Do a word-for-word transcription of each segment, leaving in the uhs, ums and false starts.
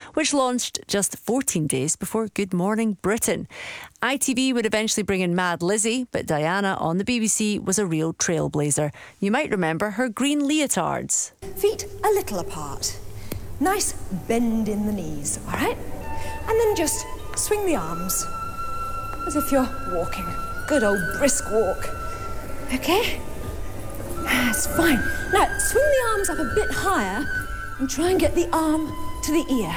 which launched just fourteen days before Good Morning Britain. I T V would eventually bring in Mad Lizzie, but Diana on the B B C was a real trailblazer. You might remember her green leotards. Feet a little apart. Nice bend in the knees, all right? And then just swing the arms as if you're walking. Good old brisk walk. Okay? That's fine. Now, swing the arms up a bit higher and try and get the arm to the ear.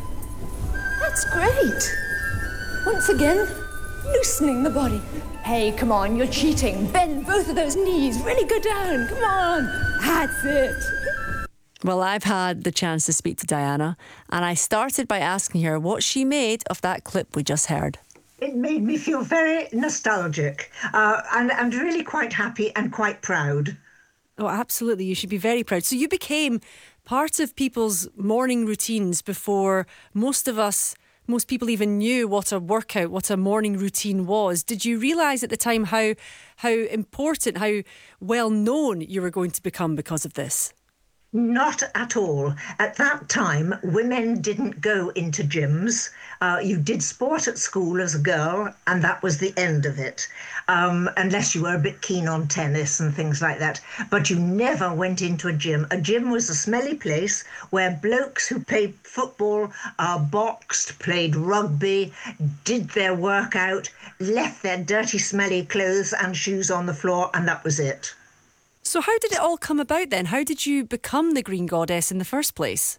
That's great. Once again, loosening the body. Hey, come on, you're cheating. Bend both of those knees. Really go down. Come on. That's it. Well, I've had the chance to speak to Diana, and I started by asking her what she made of that clip we just heard. It made me feel very nostalgic uh, and, and really quite happy and quite proud. Oh, absolutely. You should be very proud. So you became part of people's morning routines before most of us, most people even knew what a workout, what a morning routine was. Did you realise at the time how how important, how well known you were going to become because of this? Not at all. At that time, women didn't go into gyms. Uh, you did sport at school as a girl, and that was the end of it, um, unless you were a bit keen on tennis and things like that. But you never went into a gym. A gym was a smelly place where blokes who played football, uh, boxed, played rugby, did their workout, left their dirty, smelly clothes and shoes on the floor, and that was it. So how did it all come about then? How did you become the Green Goddess in the first place?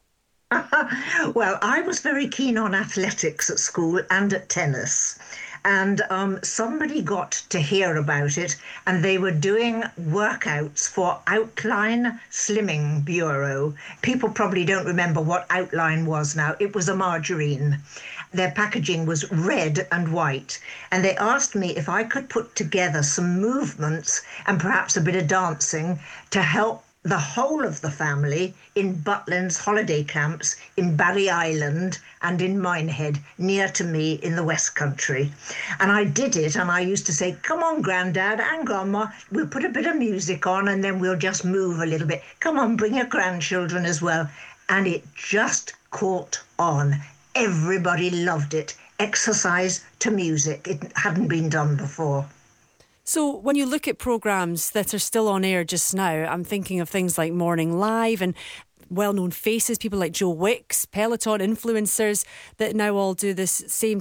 Well, I was very keen on athletics at school and at tennis. And um, somebody got to hear about it, and they were doing workouts for Outline Slimming Bureau. People probably don't remember what Outline was now. It was a margarine. Their packaging was red and white, and they asked me if I could put together some movements and perhaps a bit of dancing to help the whole of the family in Butlins holiday camps in Barry Island and in Minehead, near to me in the West Country. And I did it, and I used to say, come on, Grandad and Grandma, we'll put a bit of music on and then we'll just move a little bit. Come on, bring your grandchildren as well. And it just caught on. Everybody loved it. Exercise to music. It hadn't been done before. So when you look at programmes that are still on air just now, I'm thinking of things like Morning Live and well-known faces, people like Joe Wicks, Peloton influencers that now all do this same